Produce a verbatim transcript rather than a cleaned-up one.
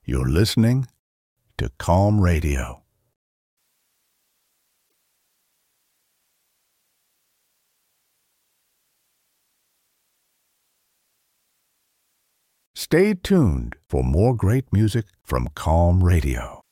You're listening to Calm Radio. Stay tuned for more great music from Calm Radio.